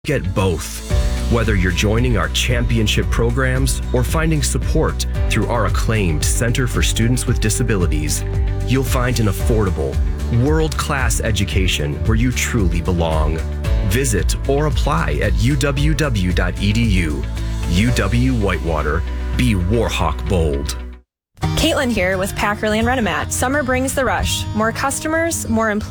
Get both. Whether you're joining our championship programs or finding support through our acclaimed Center for Students with Disabilities, you'll find an affordable, world-class education where you truly belong. Visit or apply at uw.edu. UW-Whitewater. Be Warhawk bold. Caitlin here with Packerly and Renomat. Summer brings the rush. More customers, more employees.